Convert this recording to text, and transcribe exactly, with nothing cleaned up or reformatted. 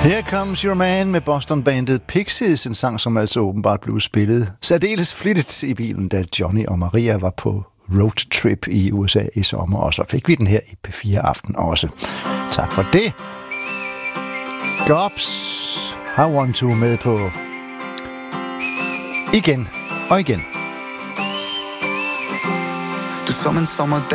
Here Comes Your Man med Boston-bandet Pixies, en sang, som altså åbenbart blev spillet særdeles flittigt i bilen, da Johnny og Maria var på roadtrip i U S A i sommer, og så fik vi den her i P fire Aften også. Tak for det. Gobs har One Two med på igen og igen. Du som en sommerdag